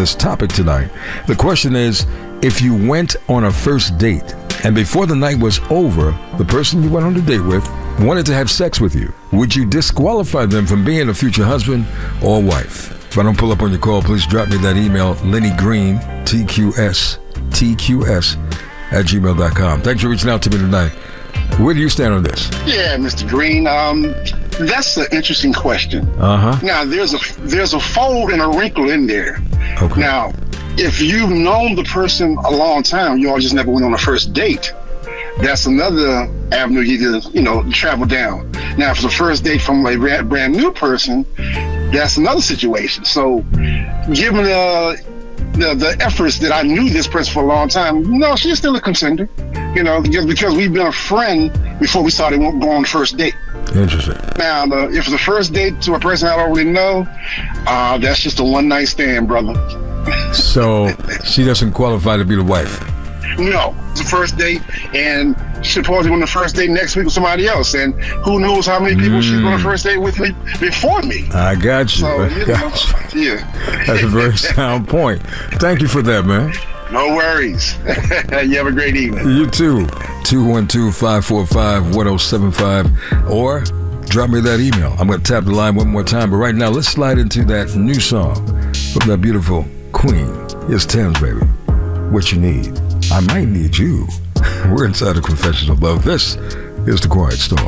this topic tonight. The question is, if you went on a first date and before the night was over, the person you went on the date with wanted to have sex with you, would you disqualify them from being a future husband or wife? If I don't pull up on your call, please drop me that email, Lenny Green, TQS@gmail.com. Thanks for reaching out to me tonight. Where do you stand on this? Yeah, Mr. Green, that's an interesting question. Now, there's a fold and a wrinkle in there. Okay. Now, if you've known the person a long time, you all just never went on a first date, that's another avenue you can, travel down. Now, if it's a first date from a brand new person, that's another situation. So, given the efforts that I knew this person for a long time, no, she's still a contender. Because we've been a friend before we started going on the first date. Interesting. Now, if it's a first date to a person I don't really know, that's just a one-night stand, brother. So she doesn't qualify to be the wife? No, it's a first date, and she'll probably go on the first date next week with somebody else, and who knows how many people she's on the first date with me before me. I got you. So, yeah. That's a very sound point. Thank you for that, man. No worries. You have a great evening. You too. 212-545-1075, or drop me that email. I'm going to tap the line one more time, but right now let's slide into that new song from that beautiful queen. It's Thames, baby. What you need. I might need you. We're inside the Confessions of Love. This is The Quiet Storm.